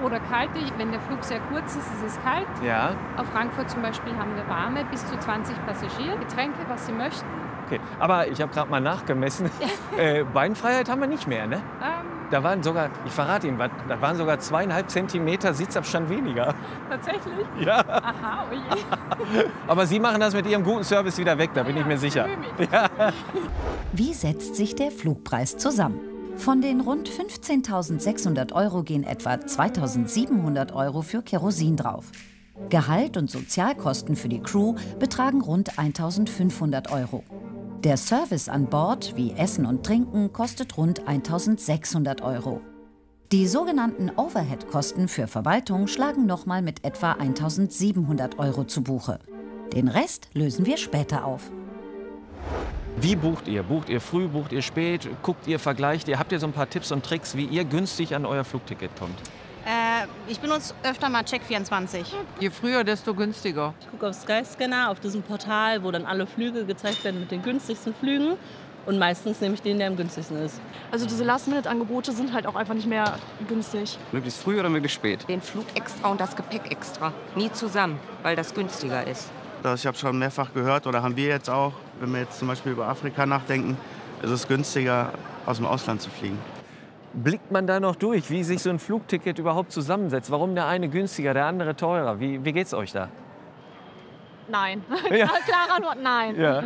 oder kalte. Wenn der Flug sehr kurz ist, ist es kalt. Ja. Auf Frankfurt zum Beispiel haben wir warme, bis zu 20 Passagiere. Getränke, was sie möchten. Okay. Aber ich habe gerade mal nachgemessen. Beinfreiheit haben wir nicht mehr, ne? Da waren sogar, ich verrate Ihnen was, da waren sogar 2,5 Zentimeter Sitzabstand weniger. Tatsächlich? Ja. Aha, oje. Aber Sie machen das mit Ihrem guten Service wieder weg, da bin ich mir sicher. Ja. Wie setzt sich der Flugpreis zusammen? Von den rund 15.600 € gehen etwa 2.700 € für Kerosin drauf. Gehalt und Sozialkosten für die Crew betragen rund 1.500 €. Der Service an Bord, wie Essen und Trinken, kostet rund 1.600 €. Die sogenannten Overhead-Kosten für Verwaltung schlagen nochmal mit etwa 1.700 € zu Buche. Den Rest lösen wir später auf. Wie bucht ihr? Bucht ihr früh, bucht ihr spät? Guckt ihr, vergleicht ihr? Habt ihr so ein paar Tipps und Tricks, wie ihr günstig an euer Flugticket kommt? Ich benutze öfter mal Check24. Je früher, desto günstiger. Ich gucke auf Skyscanner, auf diesem Portal, wo dann alle Flüge gezeigt werden mit den günstigsten Flügen. Und meistens nehme ich den, der am günstigsten ist. Also diese Last-Minute-Angebote sind halt auch einfach nicht mehr günstig. Möglichst früh oder möglichst spät? Den Flug extra und das Gepäck extra. Nie zusammen, weil das günstiger ist. Ich habe schon mehrfach gehört, oder haben wir jetzt auch, wenn wir jetzt zum Beispiel über Afrika nachdenken, ist es günstiger, aus dem Ausland zu fliegen. Blickt man da noch durch, wie sich so ein Flugticket überhaupt zusammensetzt? Warum der eine günstiger, der andere teurer? Wie geht's euch da? Nein. Ja. Klarer Antwort, nein. Ja.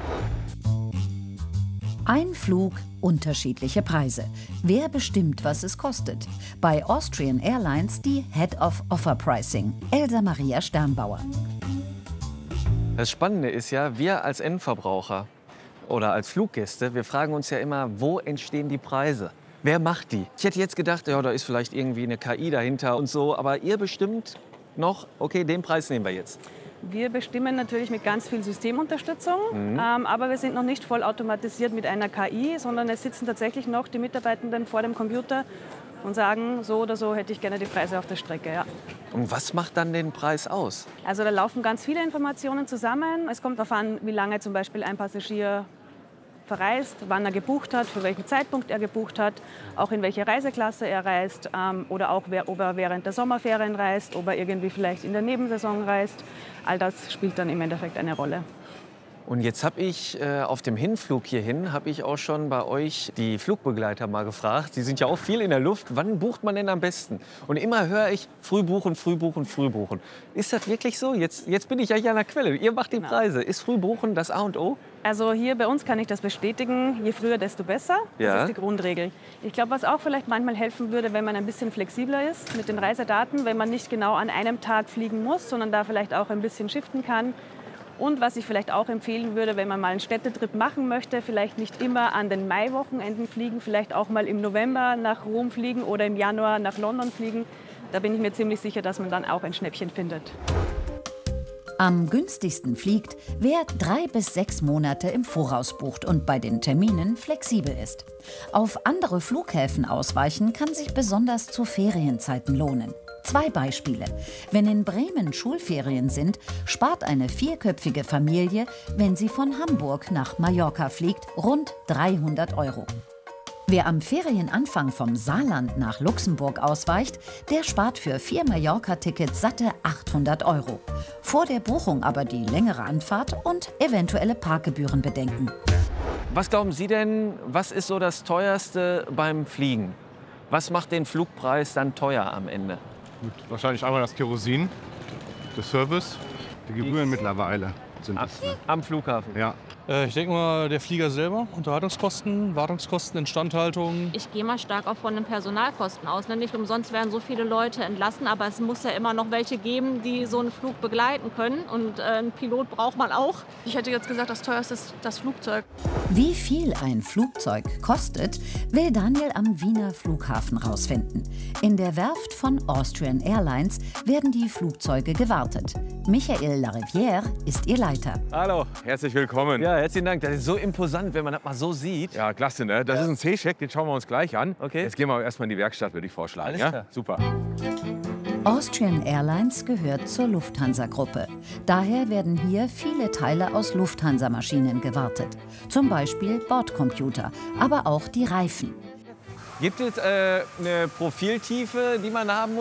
Ein Flug, unterschiedliche Preise. Wer bestimmt, was es kostet? Bei Austrian Airlines die Head of Offer Pricing, Elsa Maria Sternbauer. Das Spannende ist ja, wir als Endverbraucher oder als Fluggäste, wir fragen uns ja immer, wo entstehen die Preise? Wer macht die? Ich hätte jetzt gedacht, ja, da ist vielleicht irgendwie eine KI dahinter und so, aber ihr bestimmt noch, okay, den Preis nehmen wir jetzt. Wir bestimmen natürlich mit ganz viel Systemunterstützung, aber wir sind noch nicht voll automatisiert mit einer KI, sondern es sitzen tatsächlich noch die Mitarbeitenden vor dem Computer und sagen, so oder so hätte ich gerne die Preise auf der Strecke. Ja. Und was macht dann den Preis aus? Also da laufen ganz viele Informationen zusammen. Es kommt darauf an, wie lange zum Beispiel ein Passagier verreist, wann er gebucht hat, für welchen Zeitpunkt er gebucht hat, auch in welche Reiseklasse er reist oder auch ob er während der Sommerferien reist, ob er irgendwie vielleicht in der Nebensaison reist. All das spielt dann im Endeffekt eine Rolle. Und jetzt habe ich auf dem Hinflug hierhin, habe ich auch schon bei euch die Flugbegleiter mal gefragt. Die sind ja auch viel in der Luft. Wann bucht man denn am besten? Und immer höre ich, früh buchen, früh buchen, früh buchen. Ist das wirklich so? Jetzt bin ich ja hier an der Quelle. Ihr macht die Preise. Ist früh buchen das A und O? Also hier bei uns kann ich das bestätigen. Je früher, desto besser. Das ist die Grundregel. Ich glaube, was auch vielleicht manchmal helfen würde, wenn man ein bisschen flexibler ist mit den Reisedaten, wenn man nicht genau an einem Tag fliegen muss, sondern da vielleicht auch ein bisschen shiften kann. Und was ich vielleicht auch empfehlen würde, wenn man mal einen Städtetrip machen möchte, vielleicht nicht immer an den Maiwochenenden fliegen, vielleicht auch mal im November nach Rom fliegen oder im Januar nach London fliegen. Da bin ich mir ziemlich sicher, dass man dann auch ein Schnäppchen findet. Am günstigsten fliegt, wer 3 bis 6 Monate im Voraus bucht und bei den Terminen flexibel ist. Auf andere Flughäfen ausweichen kann sich besonders zu Ferienzeiten lohnen. 2 Beispiele. Wenn in Bremen Schulferien sind, spart eine 4-köpfige Familie, wenn sie von Hamburg nach Mallorca fliegt, rund 300 €. Wer am Ferienanfang vom Saarland nach Luxemburg ausweicht, der spart für 4 Mallorca-Tickets satte 800 €. Vor der Buchung aber die längere Anfahrt und eventuelle Parkgebühren bedenken. Was glauben Sie denn, was ist so das Teuerste beim Fliegen? Was macht den Flugpreis dann teuer am Ende? Gut, wahrscheinlich einmal das Kerosin, der Service, die Gebühren mittlerweile sind es. Am Flughafen? Ja. Ich denke mal, der Flieger selber, Unterhaltungskosten, Wartungskosten, Instandhaltung. Ich gehe mal stark auch von den Personalkosten aus. Nicht umsonst werden so viele Leute entlassen, aber es muss ja immer noch welche geben, die so einen Flug begleiten können. Und einen Pilot braucht man auch. Ich hätte jetzt gesagt, das teuerste ist das Flugzeug. Wie viel ein Flugzeug kostet, will Daniel am Wiener Flughafen rausfinden. In der Werft von Austrian Airlines werden die Flugzeuge gewartet. Michael Larivière ist ihr Leiter. Hallo, herzlich willkommen. Ja, herzlichen Dank. Das ist so imposant, wenn man das mal so sieht. Ja, klasse, ne? Das ist ein C-Check, den schauen wir uns gleich an. Okay. Jetzt gehen wir erstmal in die Werkstatt, würde ich vorschlagen. Alles ja? klar. Super. Austrian Airlines gehört zur Lufthansa-Gruppe. Daher werden hier viele Teile aus Lufthansa-Maschinen gewartet. Zum Beispiel Bordcomputer, aber auch die Reifen. Gibt es eine Profiltiefe, die man haben muss?